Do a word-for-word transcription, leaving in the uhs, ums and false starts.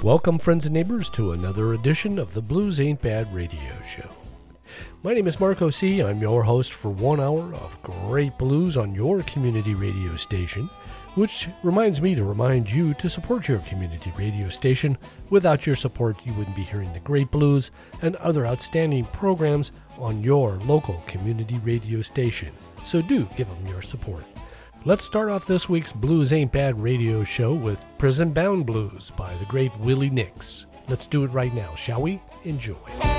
Welcome, friends and neighbors, to another edition of the Blues Ain't Bad radio show. My name is Marco C. I'm your host for one hour of great blues on your community radio station, which reminds me to remind you to support your community radio station. Without your support, you wouldn't be hearing the great blues and other outstanding programs on your local community radio station. So do give them your support. Let's start off this week's Blues Ain't Bad radio show with Prison Bound Blues by the great Willie Nix. Let's do it right now, shall we? Enjoy.